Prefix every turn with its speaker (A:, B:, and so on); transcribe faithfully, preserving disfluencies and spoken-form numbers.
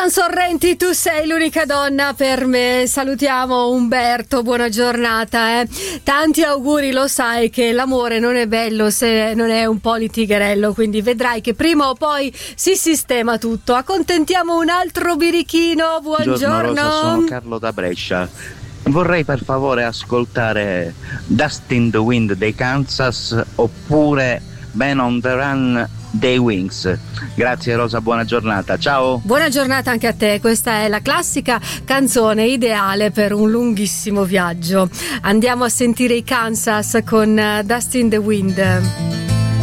A: Stefano Sorrenti, tu sei l'unica donna per me. Salutiamo Umberto, buona giornata. Eh. Tanti auguri, lo sai che l'amore non è bello se non è un po' litigherello, quindi vedrai che prima o poi si sistema tutto. Accontentiamo un altro birichino, buongiorno.
B: Buongiorno Rosa, sono Carlo da Brescia. Vorrei per favore ascoltare Dust in the Wind dei Kansas oppure Man on the Run dei Wings. Grazie Rosa, buona giornata, ciao.
A: Buona giornata anche a te. Questa è la classica canzone ideale per un lunghissimo viaggio. Andiamo a sentire i Kansas con Dust in the Wind.